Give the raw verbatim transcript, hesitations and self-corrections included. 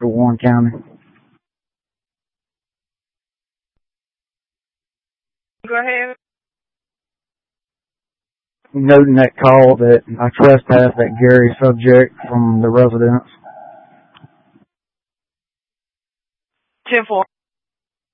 to Warren County. Go ahead. Noting that call that I trespassed that Gary subject from the residence. ten four.